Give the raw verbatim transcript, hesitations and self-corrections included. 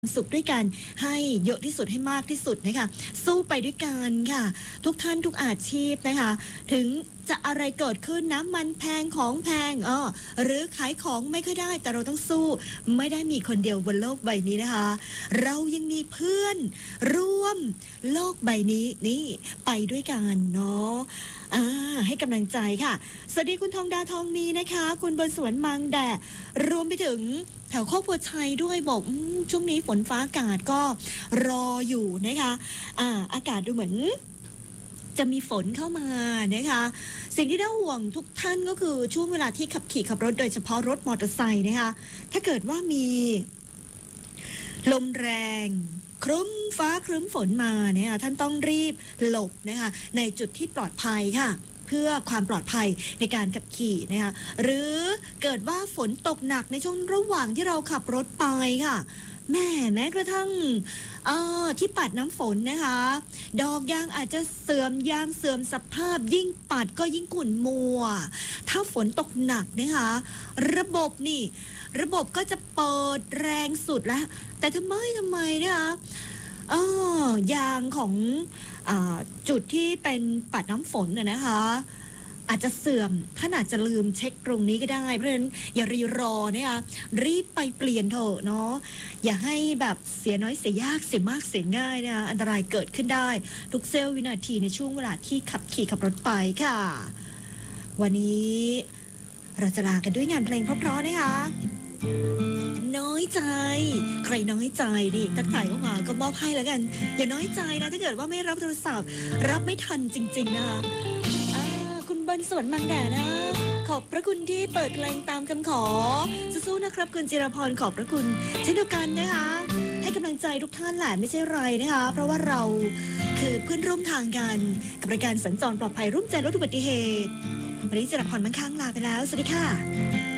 สุขด้วยกันให้เยอะที่สุดให้มากที่สุดนะคะสู้ไปด้วยกันค่ะทุกท่านทุกอาชีพนะคะถึงจะอะไรเกิดขึ้นนะมันแพงของแพงเออหรือขายของไม่ค่อยได้แต่เราต้องสู้ไม่ได้มีคนเดียวบนโลกใบนี้นะคะเรายังมีเพื่อนร่วมโลกใบนี้นี่ไปด้วยกันเนาะอ่าให้กำลังใจค่ะสวัสดีคุณทองดาทองมีนะคะคุณบนสวนมังแดดรวมไปถึงแถวครอบครัวชัยด้วยบอกอช่วงนี้ฝนฟ้าอากาศก็รออยู่นะคะอ่าอากาศดูเหมือนจะมีฝนเข้ามานะคะสิ่งที่น่าห่วงทุกท่านก็คือช่วงเวลาที่ขับขี่ขับรถโดยเฉพาะรถมอเตอร์ไซค์นะคะถ้าเกิดว่ามีลมแรงครึ้มฟ้าครึ้มฝนมาเนี่ยท่านต้องรีบหลบนะคะในจุดที่ปลอดภัยค่ะเพื่อความปลอดภัยในการขับขี่นะคะหรือเกิดว่าฝนตกหนักในช่วงระหว่างที่เราขับรถไปค่ะแม่แม้กระทั่งเอ่อที่ปัดน้ำฝนนะคะดอกยางอาจจะเสื่อมยางเสื่อมสภาพยิ่งปัดก็ยิ่งขุ่นมัวถ้าฝนตกหนักนะคะระบบนี่ระบบก็จะเปิดแรงสุดแล้วแต่ทำไมทำไมนะคะเออยางของอ่าจุดที่เป็นปัดน้ำฝนน่ะนะคะอาจจะเสื่อมท่านอาจจะลืมเช็คตรงนี้ก็ได้เพราะฉะนั้นอย่ารีรอนะคะรีบไปเปลี่ยนเถอะเนาะอย่าให้แบบเสียน้อยเสียยากเสียมากเสียง่ายนะคะอันตรายเกิดขึ้นได้ทุกเซลล์วินาทีในช่วงเวลาที่ขับขี่ขับรถไปค่ะวันนี้เราจะลากันด้วยงานเพลงเพราะๆนะคะน้อยใจใครน้อยใจดิทักทายเข้ามาก็มอบให้แล้วกันอย่าน้อยใจนะถ้าเกิดว่าไม่รับโทรศัพท์รับไม่ทันจริงๆนะคะอ่าคุณบนสวนมังแดดนะขอบพระคุณที่เปิดเพลงตามคำขอสู้ๆนะครับคุณจิรพรขอบพระคุณเช่นเดียวกันนะคะให้กำลังใจทุกท่านแหละไม่ใช่ไรนะคะเพราะว่าเราคือเพื่อนร่วมทางกันกับรายการสัญจรปลอดภัยร่วมใจลดอุบัติเหตุวันนี้จิรพรมั่งคั่งลาไปแล้วสวัสดีค่ะ